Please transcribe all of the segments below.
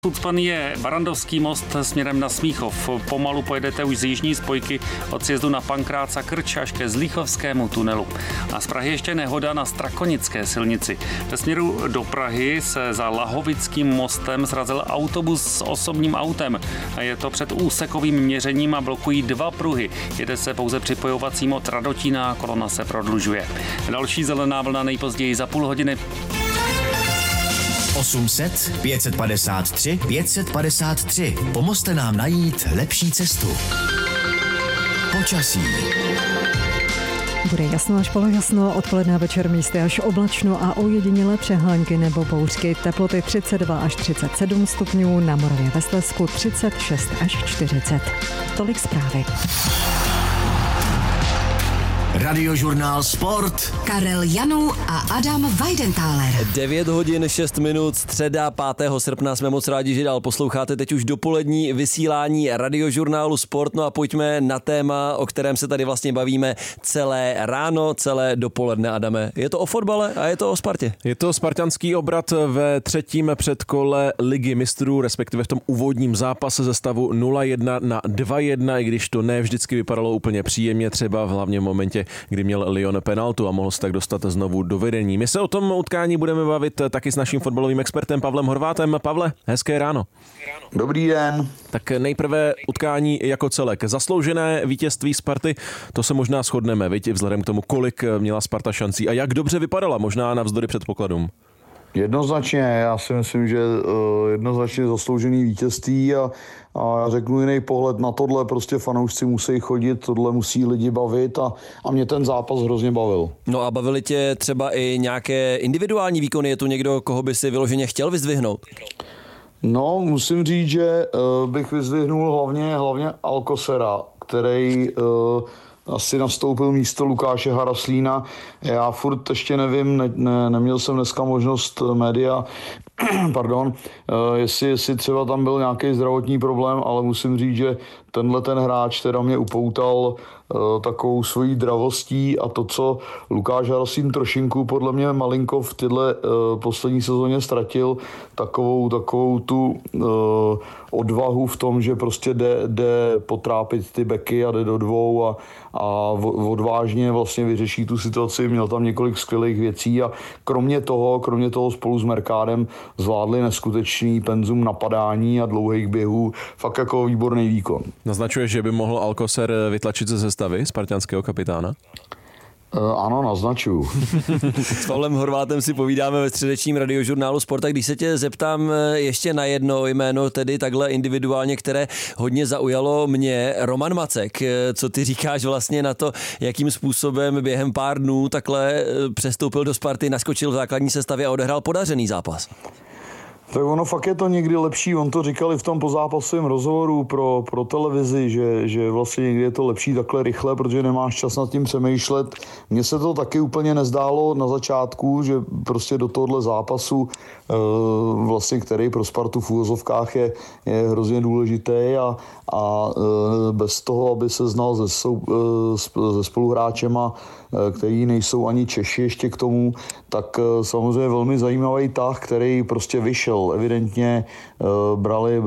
Ucpaný je Barrandovský most směrem na Smíchov. Pomalu pojedete už z jižní spojky od sjezdu na Pankrác a Krč až ke Zlíchovskému tunelu. A z Prahy ještě nehoda na Strakonické silnici. Ve směru do Prahy se za Lahovickým mostem srazil autobus s osobním autem. A je to před úsekovým měřením a blokují dva pruhy. Jede se pouze připojovacím od Radotína a kolona se prodlužuje. Další zelená vlna nejpozději za půl hodiny. 800 553 553. Pomozte nám najít lepší cestu. Počasí. Bude jasno až polojasno, odpoledne a večer místy až oblačno a ojedinělé přehánky nebo bouřky. Teploty 32 až 37 stupňů, na Moravě ve Slezsku 36 až 40. Tolik zprávy. Radiožurnál Sport. Karel Janů a Adam Weidenthaler. 9 hodin 6 minut, středa 5. srpna. Jsme moc rádi, že dál posloucháte teď už dopolední vysílání Radiožurnálu Sport. No a pojďme na téma, o kterém se tady vlastně bavíme celé ráno, celé dopoledne, Adame. Je to o fotbale a je to o Spartě. Je to spartanský obrat ve třetím předkole Ligy mistrů, respektive v tom úvodním zápase ze stavu 0-1 na 2-1, i když to ne vždycky vypadalo úplně příjemně, třeba v hlavním momentě, kdy měl Lyon penaltu a mohl se tak dostat znovu do vedení. My se o tom utkání budeme bavit taky s naším fotbalovým expertem Pavlem Horvátem. Pavle, hezké ráno. Dobrý den. Tak nejprve utkání jako celek. Zasloužené vítězství Sparty, to se možná shodneme, viď, vzhledem k tomu, kolik měla Sparta šancí a jak dobře vypadala, možná navzdory předpokladům. Jednoznačně, já si myslím, že jednoznačně zasloužený vítězství a já řeknu jiný pohled na tohle, prostě fanoušci musí chodit, tohle musí lidi bavit a mě ten zápas hrozně bavil. No a bavili tě třeba i nějaké individuální výkony, je tu někdo, koho by si vyloženě chtěl vyzdvihnout? No, musím říct, že bych vyzdvihnul hlavně Alcosera, který asi nastoupil místo Lukáše Haraslína. Já furt ještě nevím, neměl jsem dneska možnost média, jestli třeba tam byl nějaký zdravotní problém, ale musím říct, že tenhle ten hráč teda mě upoutal takovou svojí dravostí a to, co Lukáš Haraslín trošinku podle mě malinko v tyhle poslední sezóně ztratil, takovou tu odvahu v tom, že prostě jde potrápit ty beky a jde do dvou a odvážně vlastně vyřeší tu situaci. Měl tam několik skvělých věcí a kromě toho spolu s Mercádem zvládli neskutečný penzum napadání a dlouhých běhů. Fakt jako výborný výkon. Naznačuje, že by mohl Alcocer vytlačit ze sestavy spartanského kapitána? Ano, naznačuju. S Pavlem Horvátem si povídáme ve středečním Radiožurnálu Sport. A když se tě zeptám ještě na jedno jméno, tedy takhle individuálně, které hodně zaujalo mě, Roman Macek. Co ty říkáš vlastně na to, jakým způsobem během pár dnů takhle přestoupil do Sparty, naskočil v základní sestavě a odehrál podařený zápas? Tak ono fakt je to někdy lepší, on to říkali v tom pozápasovém rozhovoru pro televizi, že vlastně někdy je to lepší takhle rychle, protože nemáš čas nad tím přemýšlet. Mně se to taky úplně nezdálo na začátku, že prostě do tohohle zápasu, vlastně, který pro Spartu v úvozovkách je hrozně důležitý a bez toho, aby se znal se spoluhráčema, který nejsou ani Češi ještě k tomu, tak samozřejmě velmi zajímavý tah, který prostě vyšel. Evidentně brali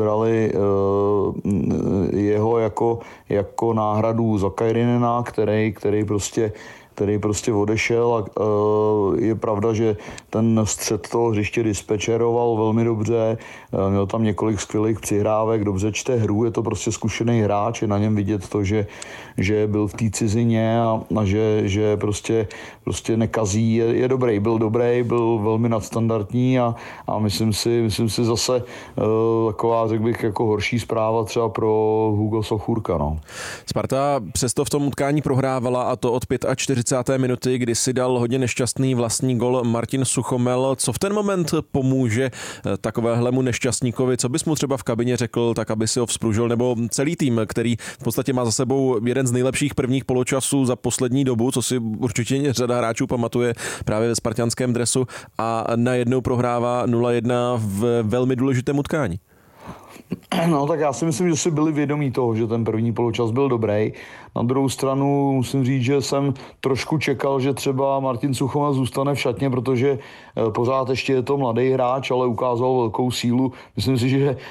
jeho jako náhradu za Kajrinena, který prostě odešel a je pravda, že ten střed toho hřiště dispečeroval velmi dobře, měl tam několik skvělých přihrávek, dobře čte hru, je to prostě zkušený hráč, je na něm vidět to, že byl v té cizině a že prostě nekazí, je dobrý, byl velmi nadstandardní a myslím si zase taková, řekl bych, jako horší zpráva třeba pro Hugo Sochůrka. No. Sparta přesto v tom utkání prohrávala a to od 45. minuty, kdy si dal hodně nešťastný vlastní gol Martin Suchomel. Co v ten moment pomůže takovéhlemu nešťastníkovi? Co bys mu třeba v kabině řekl, tak aby si ho vzpružil? Nebo celý tým, který v podstatě má za sebou jeden z nejlepších prvních poločasů za poslední dobu, co si určitě řada hráčů pamatuje právě ve spartanském dresu a najednou prohrává 0-1 v velmi důležitém utkání. No tak já si myslím, že si byli vědomí toho, že ten první poločas byl dobrý. Na druhou stranu musím říct, že jsem trošku čekal, že třeba Martin Suchomel zůstane v šatně, protože pořád ještě je to mladý hráč, ale ukázal velkou sílu. Myslím si, že